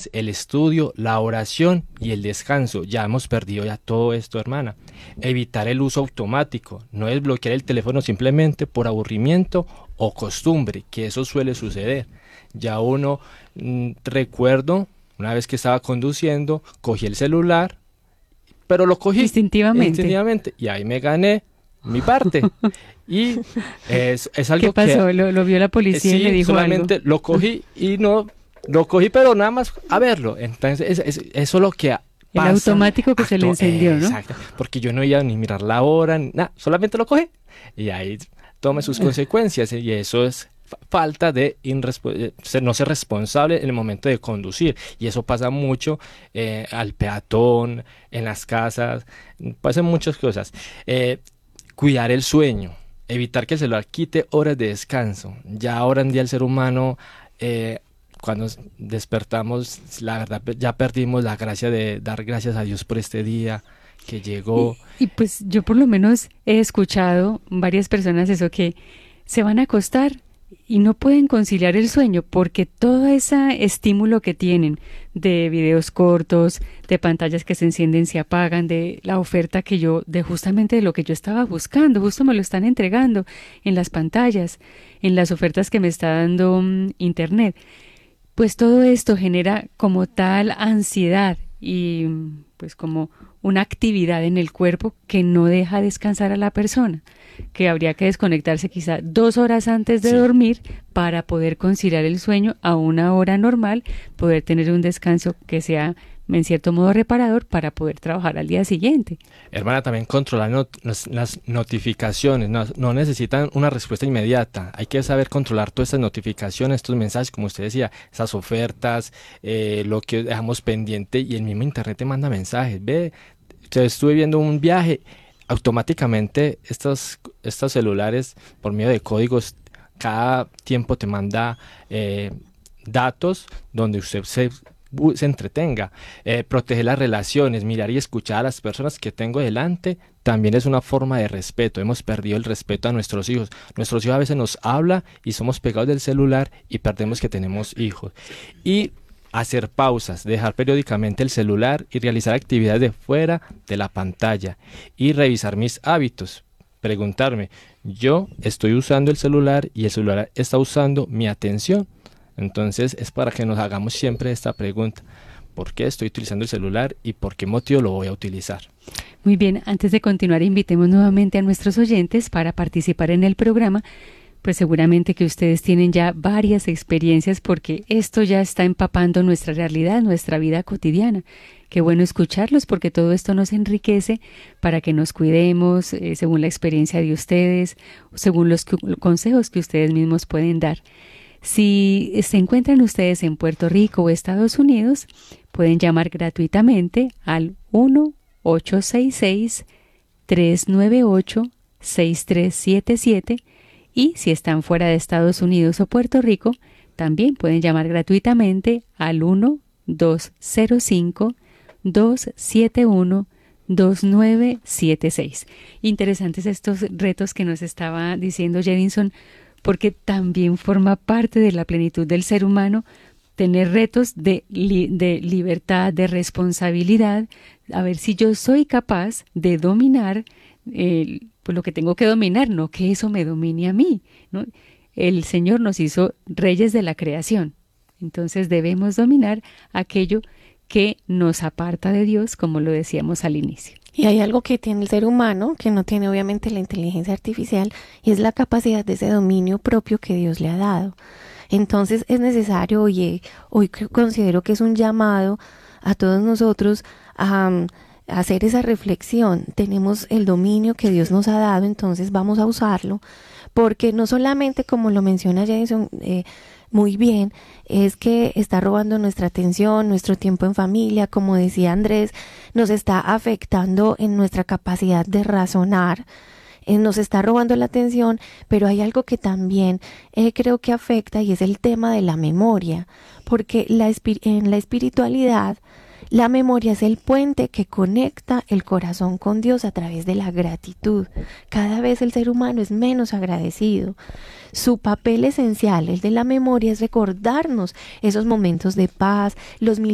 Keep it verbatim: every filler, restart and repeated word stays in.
es el estudio, la oración y el descanso. Ya hemos perdido ya todo esto, hermana. Evitar el uso automático, no desbloquear el teléfono simplemente por aburrimiento o costumbre, que eso suele suceder. Ya uno, mmm, recuerdo, una vez que estaba conduciendo, cogí el celular, pero lo cogí instintivamente, instintivamente y ahí me gané mi parte. Y es, es algo ¿qué pasó? que... ¿Lo, lo vio la policía sí, y le dijo solamente algo? lo cogí y no... Lo cogí, pero nada más a verlo. Entonces, es, es, eso es lo que pasa. El automático que acto, se le encendió, ¿no? Exacto, porque yo no iba ni mirar la hora, ni nada, solamente lo cogí. Y ahí tome sus consecuencias. Y eso es falta de irrespo- no ser responsable en el momento de conducir. Y eso pasa mucho eh, al peatón, en las casas, pasan muchas cosas. Eh, cuidar el sueño, evitar que el celular quite horas de descanso. Ya ahora en día el ser humano... Eh, cuando despertamos, la verdad, ya perdimos la gracia de dar gracias a Dios por este día que llegó. Y, y pues yo por lo menos he escuchado varias personas eso, que se van a acostar y no pueden conciliar el sueño porque todo ese estímulo que tienen de videos cortos, de pantallas que se encienden, se apagan, de la oferta que yo, de justamente de lo que yo estaba buscando, justo me lo están entregando en las pantallas, en las ofertas que me está dando um, internet. Pues todo esto genera como tal ansiedad y pues como una actividad en el cuerpo que no deja descansar a la persona, que habría que desconectarse quizá dos horas antes de Sí. dormir para poder conciliar el sueño a una hora normal, poder tener un descanso que sea en cierto modo reparador para poder trabajar al día siguiente. Hermana, también controlar not- las, las notificaciones, no, no necesitan una respuesta inmediata, hay que saber controlar todas estas notificaciones, estos mensajes, como usted decía, esas ofertas, eh, lo que dejamos pendiente, y el mismo internet te manda mensajes, ve, te estuve viendo un viaje, automáticamente estos, estos celulares por medio de códigos cada tiempo te manda eh, datos donde usted se se entretenga, eh, proteger las relaciones, mirar y escuchar a las personas que tengo delante, también es una forma de respeto. Hemos perdido el respeto a nuestros hijos. Nuestros hijos a veces nos hablan y somos pegados del celular y perdemos que tenemos hijos. Y hacer pausas, dejar periódicamente el celular y realizar actividades de fuera de la pantalla y revisar mis hábitos. Preguntarme, yo estoy usando el celular y el celular está usando mi atención. Entonces es para que nos hagamos siempre esta pregunta: ¿por qué estoy utilizando el celular y por qué motivo lo voy a utilizar? Muy bien, antes de continuar, invitemos nuevamente a nuestros oyentes para participar en el programa. Pues seguramente que ustedes tienen ya varias experiencias porque esto ya está empapando nuestra realidad, nuestra vida cotidiana. Qué bueno escucharlos porque todo esto nos enriquece para que nos cuidemos eh, según la experiencia de ustedes, según los cu- consejos que ustedes mismos pueden dar. Si se encuentran ustedes en Puerto Rico o Estados Unidos, pueden llamar gratuitamente al uno ocho seis seis, tres nueve ocho, seis tres siete siete, y si están fuera de Estados Unidos o Puerto Rico, también pueden llamar gratuitamente al uno dos cero cinco, dos siete uno, dos nueve siete seis. Interesantes estos retos que nos estaba diciendo Jedinson, porque también forma parte de la plenitud del ser humano tener retos de, li- de libertad, de responsabilidad, a ver si yo soy capaz de dominar eh, pues lo que tengo que dominar, no que eso me domine a mí, ¿no? El Señor nos hizo reyes de la creación, entonces debemos dominar aquello que nos aparta de Dios, como lo decíamos al inicio. Y hay algo que tiene el ser humano, que no tiene obviamente la inteligencia artificial, y es la capacidad de ese dominio propio que Dios le ha dado. Entonces es necesario, oye, hoy considero que es un llamado a todos nosotros a, a hacer esa reflexión. Tenemos el dominio que Dios nos ha dado, entonces vamos a usarlo, porque no solamente, como lo menciona Jason, eh, muy bien, es que está robando nuestra atención, nuestro tiempo en familia, como decía Andrés, nos está afectando en nuestra capacidad de razonar, eh, nos está robando la atención, pero hay algo que también eh, creo que afecta, y es el tema de la memoria, porque la espir- en la espiritualidad la memoria es el puente que conecta el corazón con Dios a través de la gratitud. Cada vez el ser humano es menos agradecido. Su papel esencial, el de la memoria, es recordarnos esos momentos de paz, los